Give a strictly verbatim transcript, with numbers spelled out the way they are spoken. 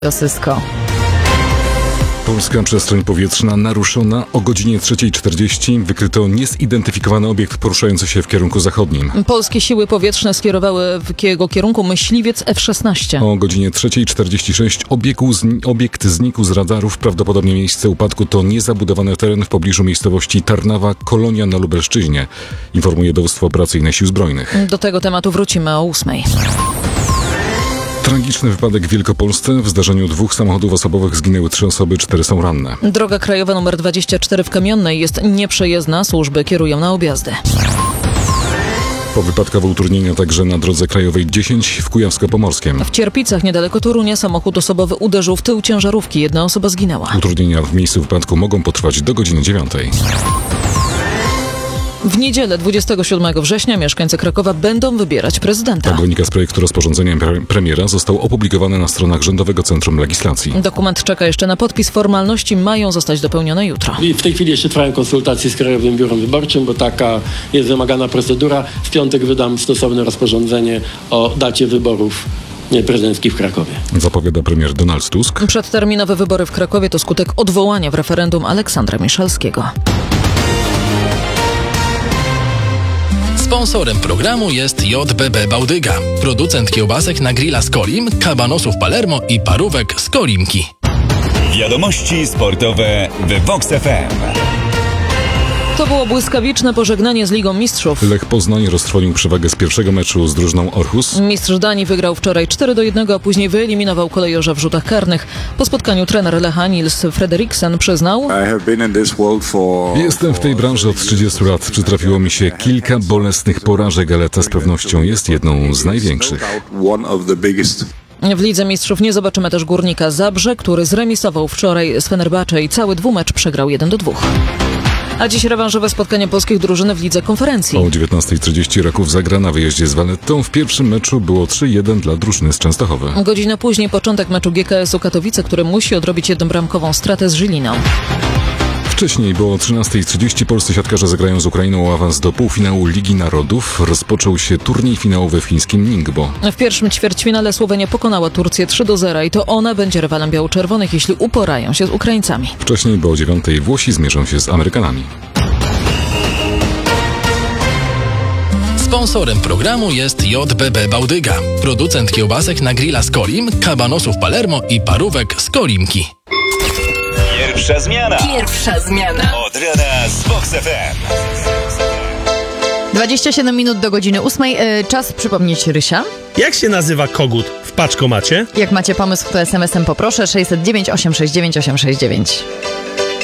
Rosysko. Polska przestrzeń powietrzna naruszona. O godzinie trzeciej czterdzieści wykryto niezidentyfikowany obiekt poruszający się w kierunku zachodnim. Polskie siły powietrzne skierowały w jego kierunku myśliwiec F szesnaście. O godzinie trzeciej czterdzieści sześć obiegu z, obiekt znikł z radarów. Prawdopodobnie miejsce upadku to niezabudowany teren w pobliżu miejscowości Tarnawa, Kolonia na Lubelszczyźnie, informuje Dowództwo Operacyjne Sił Zbrojnych. Do tego tematu wrócimy o ósmej. Tragiczny wypadek w Wielkopolsce. W zdarzeniu dwóch samochodów osobowych zginęły trzy osoby, cztery są ranne. Droga krajowa nr dwadzieścia cztery w Kamiennej jest nieprzejezdna. Służby kierują na objazdy. Powypadkowe utrudnienia także na drodze krajowej dziesięć w Kujawsko-Pomorskiem. W Cierpicach, niedaleko Torunia, samochód osobowy uderzył w tył ciężarówki. Jedna osoba zginęła. Utrudnienia w miejscu wypadku mogą potrwać do godziny dziewiątej. W niedzielę dwudziestego siódmego września mieszkańcy Krakowa będą wybierać prezydenta. Tak wynika z projektu rozporządzenia pre- premiera. Został opublikowany na stronach Rządowego Centrum Legislacji. Dokument czeka jeszcze na podpis. Formalności mają zostać dopełnione jutro. I w tej chwili jeszcze trwają konsultacje z Krajowym Biurem Wyborczym, bo taka jest wymagana procedura. W piątek wydam stosowne rozporządzenie o dacie wyborów prezydenckich w Krakowie. Zapowiada premier Donald Tusk. Przedterminowe wybory w Krakowie to skutek odwołania w referendum Aleksandra Miszalskiego. Sponsorem programu jest J B B Bałdyga, producent kiełbasek na grilla z Kolim, kabanosów Palermo i parówek z Kolimki. Wiadomości sportowe w Vox F M. To było błyskawiczne pożegnanie z Ligą Mistrzów. Lech Poznań roztrwonił przewagę z pierwszego meczu z drużyną Orhus. Mistrz Danii wygrał wczoraj cztery do jednego, a później wyeliminował kolejorza w rzutach karnych. Po spotkaniu trener Lecha Nils Frederiksen przyznał: Jestem w tej branży od trzydziestu lat. Przytrafiło mi się kilka bolesnych porażek, ale ta z pewnością jest jedną z największych. W Lidze Mistrzów nie zobaczymy też Górnika Zabrze, który zremisował wczoraj z Fenerbahce i cały dwumecz przegrał jeden do dwóch. A dziś rewanżowe spotkanie polskich drużyn w Lidze Konferencji. O dziewiętnastej trzydzieści Raków zagra na wyjeździe z Vallettą. W pierwszym meczu było trzy jeden dla drużyny z Częstochowy. Godzinę później początek meczu G K S u Katowice, który musi odrobić jednobramkową stratę z Żyliną. Wcześniej, bo o trzynastej trzydzieści polscy siatkarze zagrają z Ukrainą o awans do półfinału Ligi Narodów. Rozpoczął się turniej finałowy w chińskim Ningbo. W pierwszym ćwierćfinale Słowenia pokonała Turcję trzy do zera i to ona będzie rywalem biało-czerwonych, jeśli uporają się z Ukraińcami. Wcześniej, bo o dziewiątej Włosi zmierzą się z Amerykanami. Sponsorem programu jest J B B Bałdyga, producent kiełbasek na grilla z Kolim, kabanosów Palermo i parówek z Kolimki. Pierwsza zmiana. Pierwsza zmiana. Od rana z Vox F M. dwadzieścia siedem minut do godziny ósmej. Czas przypomnieć Rysia. Jak się nazywa kogut w paczkomacie? Jak macie pomysł, to es em esem poproszę sześćset dziewięć osiemset sześćdziesiąt dziewięć osiemset sześćdziesiąt dziewięć.